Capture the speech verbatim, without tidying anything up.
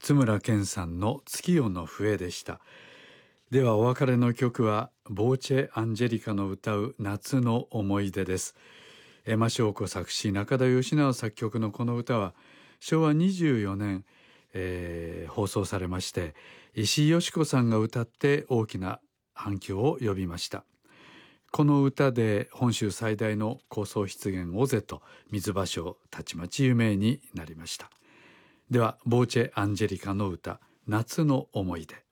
津村健さんの月夜の笛でした。ではお別れの曲はボーチェ・アンジェリカの歌う夏の思い出です。江間翔子作詞、中田喜直作曲のこの歌はしょうわにじゅうよねん、えー、放送されまして、石井よし子さんが歌って大きな反響を呼びました。この歌で本州最大の高層湿原尾瀬と水芭蕉たちまち有名になりました。ではボーチェ・アンジェリカの歌、夏の思い出。